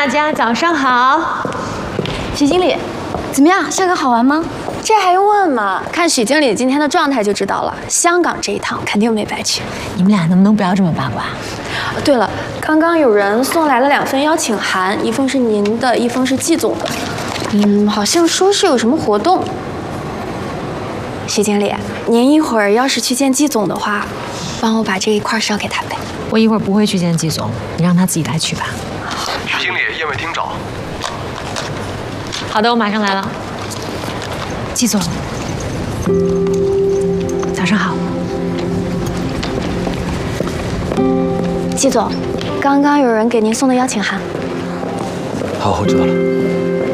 大家早上好。 许经理，怎么样？香港好玩吗？这还用问吗？看许经理今天的状态就知道了。香港这一趟肯定没白去。 你们俩能不能不要这么八卦？ 对了，刚刚有人送来了2份邀请函，一封是您的，一封是季总的。好像说是有什么活动。许经理，您一会儿要是去见季总的话，帮我把这一块捎给他呗。 我一会儿不会去见季总，你让他自己来取吧。 许经理，燕尾厅找。 好的，我马上来了。季总，早上好。 季总，刚刚有人给您送的邀请函。 好，我知道了。